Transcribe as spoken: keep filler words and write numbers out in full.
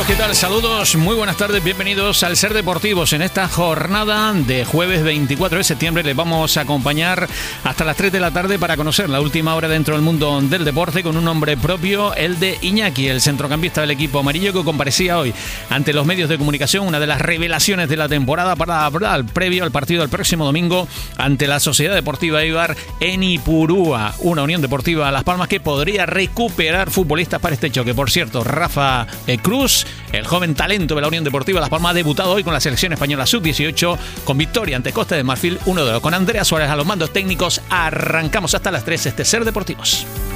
¿qué tal? Saludos, muy buenas tardes, bienvenidos al Ser Deportivos. En esta jornada de jueves veinticuatro de septiembre les vamos a acompañar hasta las tres de la tarde para conocer la última hora dentro del mundo del deporte con un nombre propio, el de Iñaki, el centrocampista del equipo amarillo que comparecía hoy ante los medios de comunicación, una de las revelaciones de la temporada para hablar previo al partido del próximo domingo ante la Sociedad Deportiva Eibar en Ipurúa, una Unión Deportiva Las Palmas que podría recuperar futbolistas para este choque. Por cierto, Rafa eh, Cruz, el joven talento de la Unión Deportiva Las Palmas, ha debutado hoy con la selección española sub dieciocho con victoria ante Costa de Marfil uno dos. Con Andrea Suárez a los mandos técnicos arrancamos hasta las tres este Ser Deportivos.